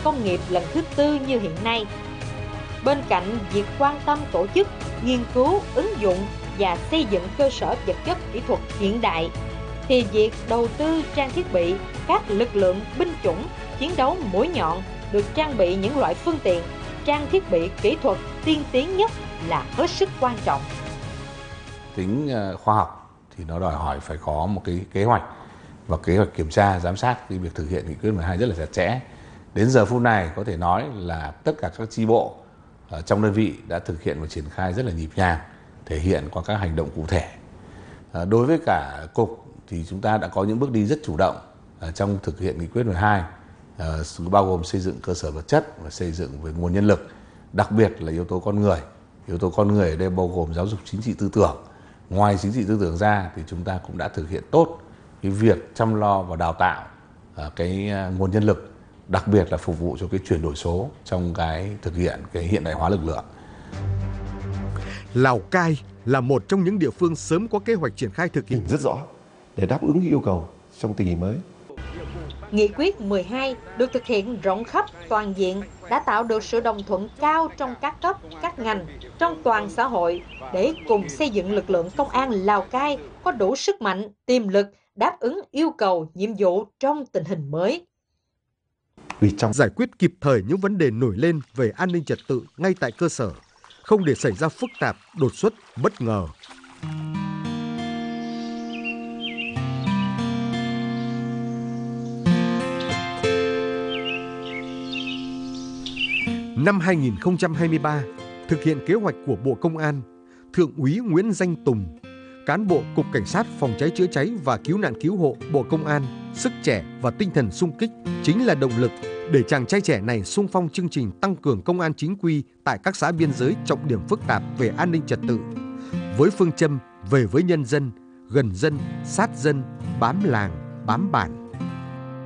công nghiệp lần thứ tư như hiện nay. Bên cạnh việc quan tâm tổ chức, nghiên cứu, ứng dụng và xây dựng cơ sở vật chất kỹ thuật hiện đại, thì việc đầu tư trang thiết bị các lực lượng binh chủng chiến đấu mũi nhọn được trang bị những loại phương tiện, trang thiết bị kỹ thuật tiên tiến nhất là hết sức quan trọng. Tính khoa học thì nó đòi hỏi phải có một cái kế hoạch và kế hoạch kiểm tra, giám sát cái việc thực hiện nghị quyết 12 rất là chặt chẽ. Đến giờ phút này có thể nói là tất cả các chi bộ trong đơn vị đã thực hiện và triển khai rất là nhịp nhàng, thể hiện qua các hành động cụ thể. Đối với cả cục thì chúng ta đã có những bước đi rất chủ động trong thực hiện nghị quyết 12, bao gồm xây dựng cơ sở vật chất và xây dựng về nguồn nhân lực, đặc biệt là yếu tố con người. Yếu tố con người ở đây bao gồm giáo dục chính trị tư tưởng. Ngoài chính trị tư tưởng ra thì chúng ta cũng đã thực hiện tốt cái việc chăm lo và đào tạo cái nguồn nhân lực, đặc biệt là phục vụ cho cái chuyển đổi số trong cái thực hiện cái hiện đại hóa lực lượng. Lào Cai là một trong những địa phương sớm có kế hoạch triển khai thực hiện rất rõ để đáp ứng yêu cầu trong tình hình mới. Nghị quyết 12 được thực hiện rộng khắp toàn diện đã tạo được sự đồng thuận cao trong các cấp, các ngành, trong toàn xã hội để cùng xây dựng lực lượng công an Lào Cai có đủ sức mạnh, tiềm lực đáp ứng yêu cầu, nhiệm vụ trong tình hình mới. Giải quyết kịp thời những vấn đề nổi lên về an ninh trật tự ngay tại cơ sở, không để xảy ra phức tạp, đột xuất, bất ngờ. Năm 2023, thực hiện kế hoạch của Bộ Công an, Thượng úy Nguyễn Danh Tùng, cán bộ Cục Cảnh sát Phòng cháy chữa cháy và Cứu nạn Cứu hộ Bộ Công an, sức trẻ và tinh thần xung kích chính là động lực để chàng trai trẻ này xung phong chương trình tăng cường công an chính quy tại các xã biên giới trọng điểm phức tạp về an ninh trật tự, với phương châm về với nhân dân, gần dân, sát dân, bám làng, bám bản.